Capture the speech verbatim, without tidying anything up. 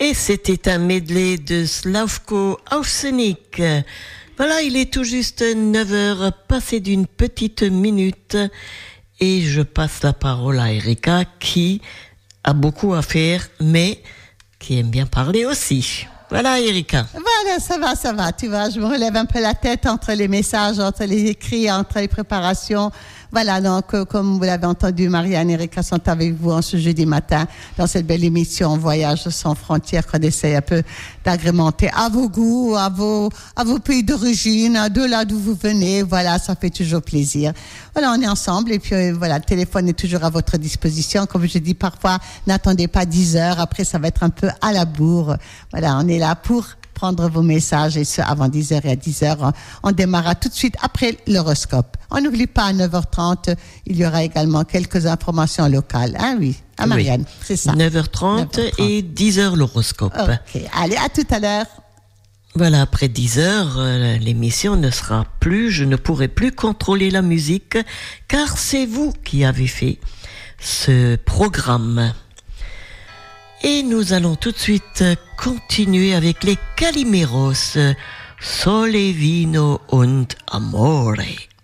Et c'était un medley de Slavko Avsenik. Voilà, il est tout juste neuf heures, passé d'une petite minute. Et je passe la parole à Erika, qui a beaucoup à faire, mais qui aime bien parler aussi. Voilà, Erika. Voilà, ça va, ça va. Tu vois, je me relève un peu la tête entre les messages, entre les écrits, entre les préparations. Voilà, donc, euh, comme vous l'avez entendu, Marianne et Erika sont avec vous en ce jeudi matin dans cette belle émission Voyage sans frontières qu'on essaye un peu d'agrémenter à vos goûts, à vos, à vos pays d'origine, de là d'où vous venez. Voilà, ça fait toujours plaisir. Voilà, on est ensemble et puis euh, voilà, le téléphone est toujours à votre disposition. Comme je dis parfois, n'attendez pas dix heures. Après, ça va être un peu à la bourre. Voilà, on est là pour prendre vos messages et ce avant dix heures et à dix heures. On démarrera tout de suite après l'horoscope. On n'oublie pas à neuf heures trente, il y aura également quelques informations locales. Ah oui, à Marianne, oui. C'est ça. neuf heures trente, neuf heures trente et dix heures l'horoscope. Ok, allez, à tout à l'heure. Voilà, après dix heures, euh, l'émission ne sera plus, je ne pourrai plus contrôler la musique, car c'est vous qui avez fait ce programme. Et nous allons tout de suite continuer avec les Calimeros, Sole, Vino und Amore.